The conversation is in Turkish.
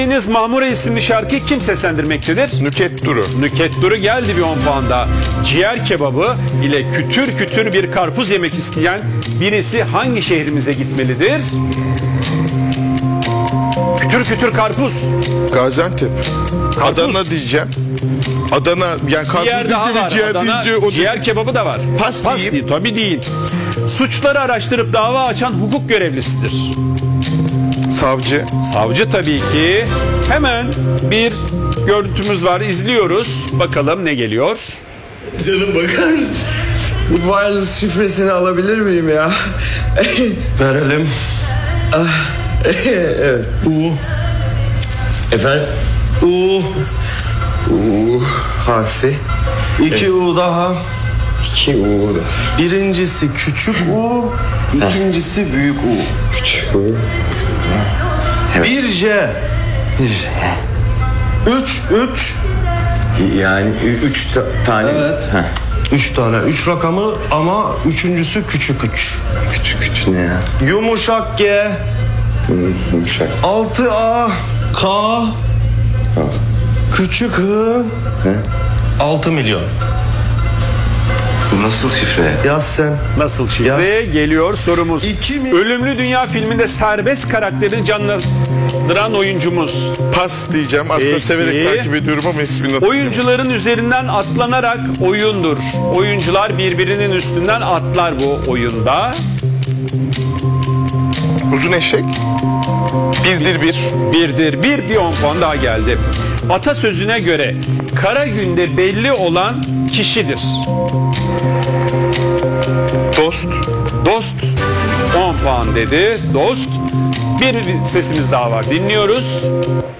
Deniz Mahmure isimli şarkıyı kim seslendirmektedir? Nüket Duru. Nüket Duru geldi bir 10 puan daha. Ciğer kebabı ile kütür kütür bir karpuz yemek isteyen birisi hangi şehrimize gitmelidir? Kütür kütür karpuz. Gaziantep. Karpuz. Adana diyeceğim. Adana yani Bir yer karpuz daha deyince var. ciğer Adana, deyince o ciğer kebabı da var. Pas diyeyim. değil. Tabii değil. Suçları araştırıp dava açan hukuk görevlisidir. savcı. Savcı tabii ki. Hemen bir görüntümüz var. İzliyoruz. Bakalım ne geliyor? Canım bakar mısın? Bu wireless şifresini alabilir miyim ya? Verelim. Evet. U. Efendim? U. U harfi. 2 U daha. 2 U. Birincisi küçük U. İkincisi büyük U. Küçük U. Evet. 1 J. 1 J. 3. Yani 3 tane. Evet. 3 tane. 3 rakamı ama üçüncüsü küçük 3. Küçük ne ya? Yumuşak G. Yumuşak. 6 A. K. Küçük H. 6 milyon. Bu nasıl şifre? Yaz sen. Nasıl şifre? Yaz. Geliyor sorumuz. 2 mi? Ölümlü Dünya filminde serbest karakterini canlandıran oyuncumuz. Pas diyeceğim. Aslında Peki. severek takip ediyorum ama ismini hatırlamıyorum. Oyuncuların üzerinden atlanarak oyundur. Oyuncular birbirinin üstünden atlar bu oyunda. Uzun eşek. Birdir bir. Birdir bir 10 puan daha geldi. Atasözüne göre kara günde belli olan kişidir. Dost. Dost 10 puan dedi. Dost. Bir sesimiz daha var. Dinliyoruz.